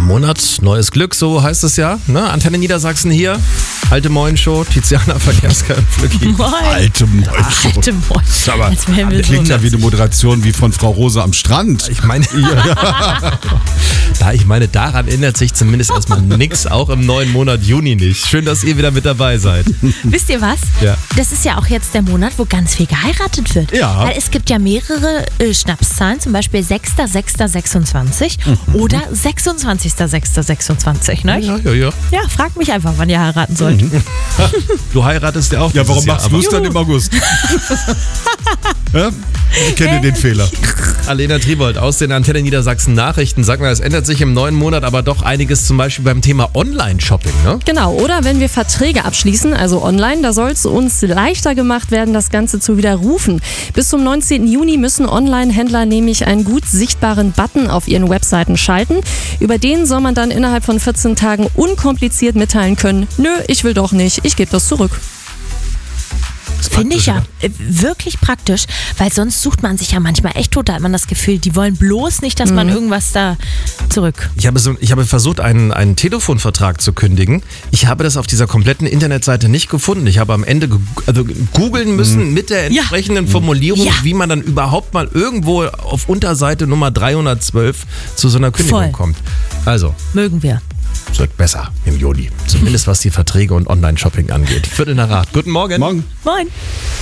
Monat, neues Glück, so heißt es ja. Ne? Antenne Niedersachsen hier. Alte Moin-Show, Tiziana Verkehrska und Flücki. Moin. Alte Moin-Show. Alte Moin. Aber Als wären wir klingt so ja wie eine Moderation wie von Frau Rose am Strand. Ich meine, daran ändert sich zumindest erstmal nichts, auch im neuen Monat Juni nicht. Schön, dass ihr wieder mit dabei seid. Wisst ihr was? Ja. Das ist ja auch jetzt der Monat, wo ganz viel geheiratet wird. Ja. Weil es gibt ja mehrere Schnapszahlen, zum Beispiel 6.6.26 oder 26.6.26, ne? Ja. Ja, fragt mich einfach, wann ihr heiraten sollt. Du heiratest ja auch. Ja, warum dieses Jahr, machst du es dann im August? Ja? Ich kenne den Fehler. Alena Tribold aus den Antenne Niedersachsen Nachrichten. Sag mal, es ändert sich im neuen Monat aber doch einiges, zum Beispiel beim Thema Online-Shopping, ne? Genau, oder wenn wir Verträge abschließen, also online, da soll es uns leichter gemacht werden, das Ganze zu widerrufen. Bis zum 19. Juni müssen Online-Händler nämlich einen gut sichtbaren Button auf ihren Webseiten schalten. Über den soll man dann innerhalb von 14 Tagen unkompliziert mitteilen können, nö, ich will doch nicht, ich gebe das zurück. Finde ich ja wirklich praktisch, weil sonst sucht man sich ja manchmal echt tot. Da hat man das Gefühl, die wollen bloß nicht, dass man irgendwas da zurück. Ich habe versucht, einen Telefonvertrag zu kündigen. Ich habe das auf dieser kompletten Internetseite nicht gefunden. Ich habe am Ende googeln müssen mit der entsprechenden Formulierung, wie man dann überhaupt mal irgendwo auf Unterseite Nummer 312 zu so einer Kündigung kommt. Also, Mögen wir. es wird besser im Juli. Zumindest was die Verträge und Online-Shopping angeht. 7:45. Guten Morgen. Morgen. Moin.